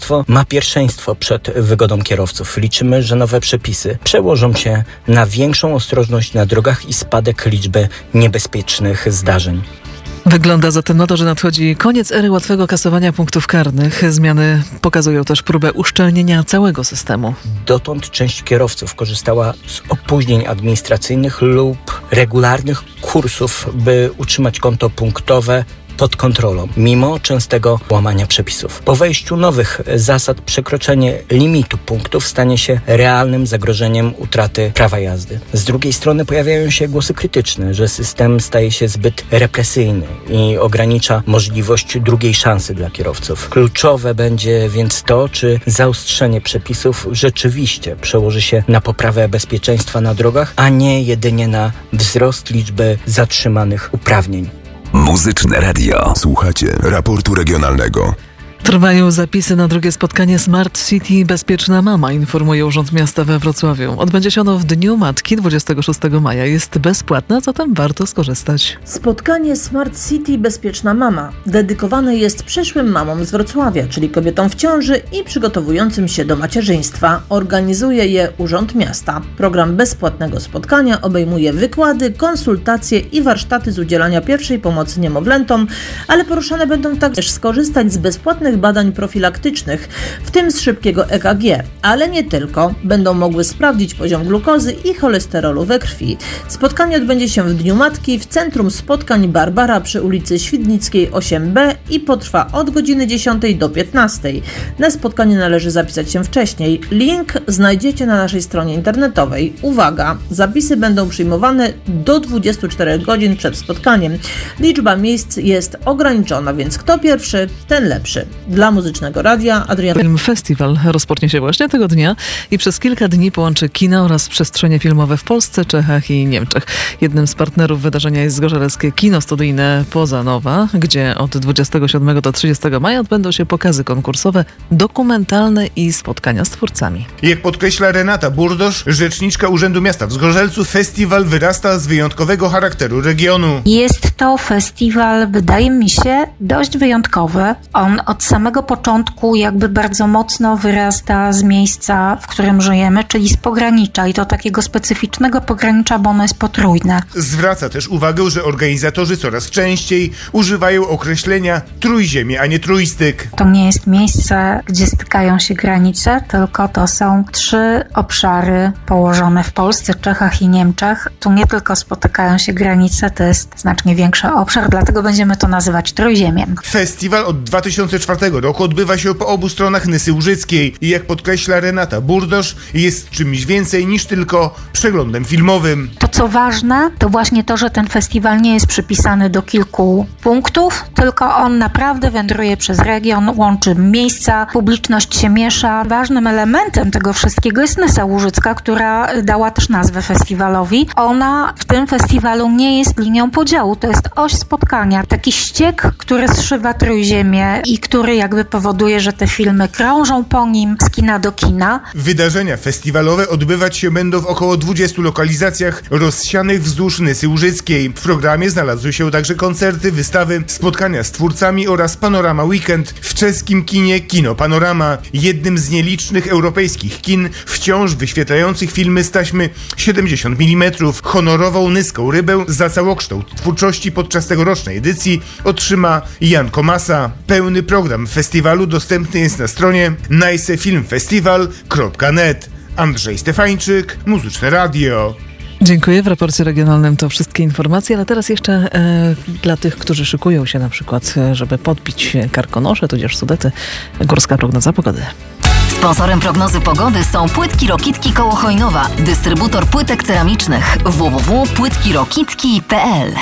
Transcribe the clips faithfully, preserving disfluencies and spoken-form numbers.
bezpieczeństwo ma pierwszeństwo przed wygodą kierowców. Liczymy, że nowe przepisy przełożą się na większą ostrożność na drogach i spadek liczby niebezpiecznych zdarzeń. Wygląda zatem na to, że nadchodzi koniec ery łatwego kasowania punktów karnych. Zmiany pokazują też próbę uszczelnienia całego systemu. Dotąd część kierowców korzystała z opóźnień administracyjnych lub regularnych kursów, by utrzymać konto punktowe pod kontrolą, mimo częstego łamania przepisów. Po wejściu nowych zasad przekroczenie limitu punktów stanie się realnym zagrożeniem utraty prawa jazdy. Z drugiej strony pojawiają się głosy krytyczne, że system staje się zbyt represyjny i ogranicza możliwość drugiej szansy dla kierowców. Kluczowe będzie więc to, czy zaostrzenie przepisów rzeczywiście przełoży się na poprawę bezpieczeństwa na drogach, a nie jedynie na wzrost liczby zatrzymanych uprawnień. Muzyczne Radio. Słuchacie raportu regionalnego. Trwają zapisy na drugie spotkanie Smart City Bezpieczna Mama, informuje Urząd Miasta we Wrocławiu. Odbędzie się ono w Dniu Matki dwudziestego szóstego maja. Jest bezpłatne, zatem warto skorzystać. Spotkanie Smart City Bezpieczna Mama dedykowane jest przyszłym mamom z Wrocławia, czyli kobietom w ciąży i przygotowującym się do macierzyństwa. Organizuje je Urząd Miasta. Program bezpłatnego spotkania obejmuje wykłady, konsultacje i warsztaty z udzielania pierwszej pomocy niemowlętom, ale poruszane będą także skorzystać z bezpłatnych badań profilaktycznych, w tym z szybkiego E K G, ale nie tylko. Będą mogły sprawdzić poziom glukozy i cholesterolu we krwi. Spotkanie odbędzie się w Dniu Matki w Centrum Spotkań Barbara przy ulicy Świdnickiej osiem B i potrwa od godziny dziesiątej do piętnastej. Na spotkanie należy zapisać się wcześniej. Link znajdziecie na naszej stronie internetowej. Uwaga! Zapisy będą przyjmowane do dwudziestu czterech godzin przed spotkaniem. Liczba miejsc jest ograniczona, więc kto pierwszy, ten lepszy. Dla Muzycznego Radia Adriana. Film Festiwal rozpocznie się właśnie tego dnia i przez kilka dni połączy kina oraz przestrzenie filmowe w Polsce, Czechach i Niemczech. Jednym z partnerów wydarzenia jest zgorzeleckie kino studyjne Pozanowa, gdzie od dwudziestego siódmego do trzydziestego maja odbędą się pokazy konkursowe, dokumentalne i spotkania z twórcami. Jak podkreśla Renata Burdosz, rzeczniczka Urzędu Miasta w Zgorzelcu, festiwal wyrasta z wyjątkowego charakteru regionu. Jest to festiwal, wydaje mi się, dość wyjątkowy. On od samego początku jakby bardzo mocno wyrasta z miejsca, w którym żyjemy, czyli z pogranicza i to takiego specyficznego pogranicza, bo ono jest potrójne. Zwraca też uwagę, że organizatorzy coraz częściej używają określenia trójziemie, a nie trójstyk. To nie jest miejsce, gdzie stykają się granice, tylko to są trzy obszary położone w Polsce, Czechach i Niemczech. Tu nie tylko spotykają się granice, to jest znacznie większy obszar, dlatego będziemy to nazywać trójziemiem. Festiwal od dwa tysiące czwartego roku odbywa się po obu stronach Nysy Łużyckiej i jak podkreśla Renata Burdosz, jest czymś więcej niż tylko przeglądem filmowym. To co ważne, to właśnie to, że ten festiwal nie jest przypisany do kilku punktów, tylko on naprawdę wędruje przez region, łączy miejsca, publiczność się miesza. Ważnym elementem tego wszystkiego jest Nysa Łużycka, która dała też nazwę festiwalowi. Ona w tym festiwalu nie jest linią podziału, to jest oś spotkania. Taki ściek, który zszywa trójziemię i który jakby powoduje, że te filmy krążą po nim z kina do kina. Wydarzenia festiwalowe odbywać się będą w około dwudziestu lokalizacjach rozsianych wzdłuż Nysy Łużyckiej. W programie znalazły się także koncerty, wystawy, spotkania z twórcami oraz Panorama Weekend w czeskim kinie Kino Panorama, jednym z nielicznych europejskich kin wciąż wyświetlających filmy z taśmy siedemdziesiąt milimetrów. Honorową nyską rybę za całokształt twórczości podczas tegorocznej edycji otrzyma Jan Komasa. Pełny program festiwalu dostępny jest na stronie najsefilmfestival kropka net. Andrzej Stefańczyk, Muzyczne Radio. Dziękuję. W raporcie regionalnym to wszystkie informacje, ale teraz jeszcze e, dla tych, którzy szykują się na przykład, żeby podbić Karkonosze, tudzież Sudety, górska prognoza pogody. Sponsorem prognozy pogody są Płytki Rokitki koło Chojnowa, dystrybutor płytek ceramicznych w w w kropka płytki rokitki kropka p l.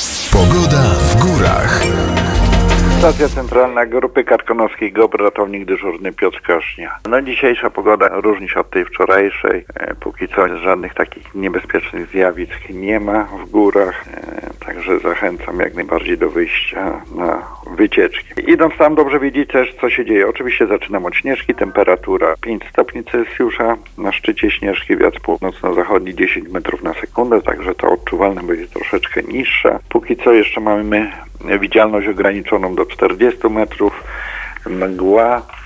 Pogoda w górach. Stacja centralna Grupy Karkonoskiej, G O P, ratownik dyżurny Piotr Kosznia. No dzisiejsza pogoda różni się od tej wczorajszej. E, póki co żadnych takich niebezpiecznych zjawisk nie ma w górach, e, także zachęcam jak najbardziej do wyjścia na wycieczki. Idąc tam dobrze wiedzieć też, co się dzieje. Oczywiście zaczynam od Śnieżki, temperatura pięć stopni Celsjusza, na szczycie Śnieżki wiatr północno-zachodni dziesięć metrów na sekundę, także ta odczuwalna będzie troszeczkę niższa. Póki co jeszcze mamy widzialność ograniczoną do czterdziestu metrów, mgła